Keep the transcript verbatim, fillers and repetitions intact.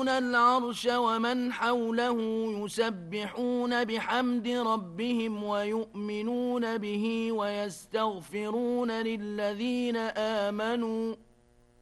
يحملون العرش ومن حوله يسبحون بحمد ربهم ويؤمنون به ويستغفرون للذين آمنوا